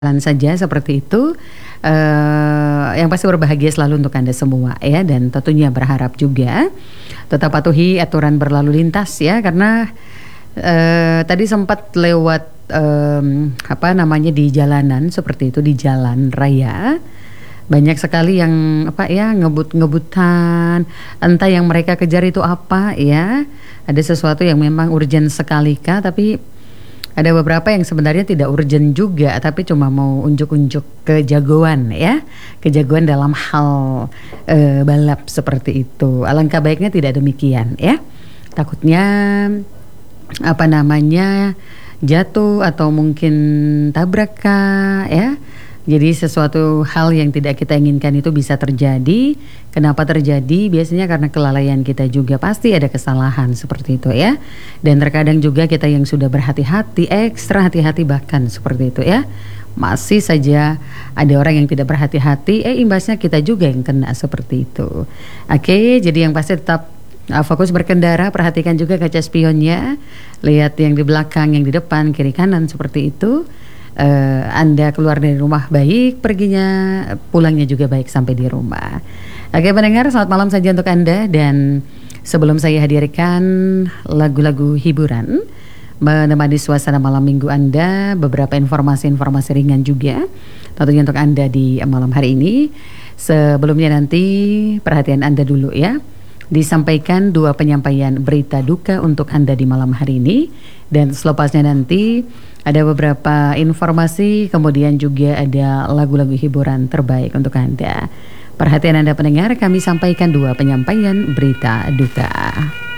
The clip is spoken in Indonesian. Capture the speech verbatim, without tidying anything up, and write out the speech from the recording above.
Jalan saja seperti itu, eee, yang pasti berbahagia selalu untuk Anda semua ya, dan tentunya berharap juga tetap patuhi aturan berlalu lintas ya, karena eee, tadi sempat lewat, mmm, apa namanya, di jalanan seperti itu, di jalan raya, banyak sekali yang apa ya, ngebut-ngebutan, entah yang mereka kejar itu apa ya, ada sesuatu yang memang urgent sekali kah, tapi ada beberapa yang sebenarnya tidak urgent juga, tapi cuma mau unjuk-unjuk kejagoan ya, kejagoan dalam hal e, balap seperti itu. Alangkah baiknya tidak demikian ya. Takutnya apa namanya, jatuh atau mungkin tabrak kah ya. Jadi sesuatu hal yang tidak kita inginkan itu bisa terjadi. Kenapa terjadi? Biasanya karena kelalaian kita juga, pasti ada kesalahan seperti itu ya. Dan terkadang juga kita yang sudah berhati-hati, ekstra hati-hati bahkan seperti itu ya, masih saja ada orang yang tidak berhati-hati, eh imbasnya kita juga yang kena seperti itu. Oke, jadi yang pasti tetap uh, fokus berkendara, perhatikan juga kaca spionnya, lihat yang di belakang, yang di depan, kiri kanan seperti itu. Uh, Anda keluar dari rumah baik, perginya, pulangnya juga baik sampai di rumah. Oke pendengar, selamat malam saja untuk Anda. Dan sebelum saya hadirkan lagu-lagu hiburan menemani suasana malam minggu Anda, beberapa informasi-informasi ringan juga tentunya untuk Anda di malam hari ini. Sebelumnya nanti perhatian Anda dulu ya, disampaikan dua penyampaian berita duka untuk Anda di malam hari ini. Dan selepasnya nanti ada beberapa informasi, kemudian juga ada lagu-lagu hiburan terbaik untuk Anda. Perhatian Anda pendengar, kami sampaikan dua penyampaian berita duka.